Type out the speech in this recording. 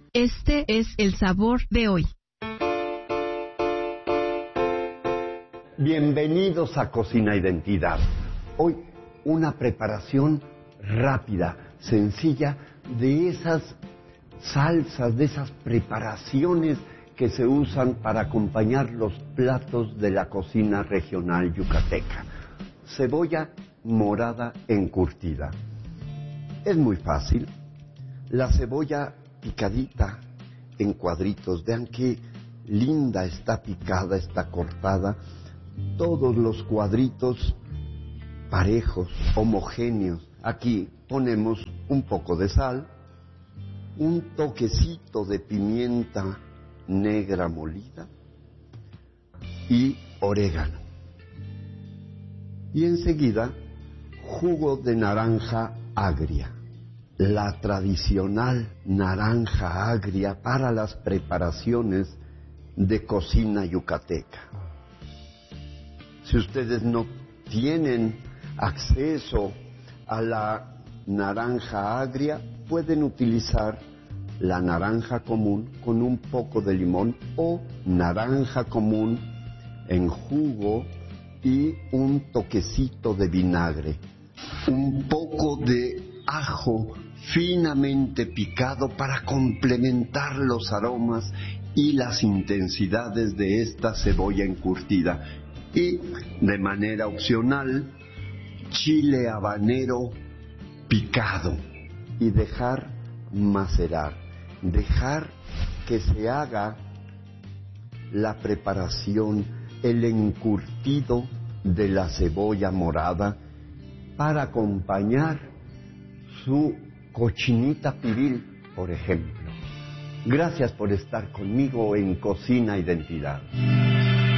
Este es el sabor de hoy. Bienvenidos a Cocina Identidad. Hoy una preparación rápida, sencilla, de esas salsas, de esas preparaciones que se usan para acompañar los platos de la cocina regional yucateca. Cebolla morada encurtida. Es muy fácil. La cebolla picadita en cuadritos. Vean qué linda está picada, está cortada. Todos los cuadritos parejos, homogéneos. Aquí ponemos un poco de sal, un toquecito de pimienta negra molida y orégano. Y enseguida, jugo de naranja agria. La tradicional naranja agria para las preparaciones de cocina yucateca. Si ustedes no tienen acceso a la naranja agria, pueden utilizar la naranja común con un poco de limón o naranja común en jugo y un toquecito de vinagre. Un poco de ajo finamente picado para complementar los aromas y las intensidades de esta cebolla encurtida. Y de manera opcional, chile habanero picado y dejar macerar, dejar que se haga la preparación, el encurtido de la cebolla morada para acompañar su cochinita pibil, por ejemplo. Gracias por estar conmigo en Cocina Identidad.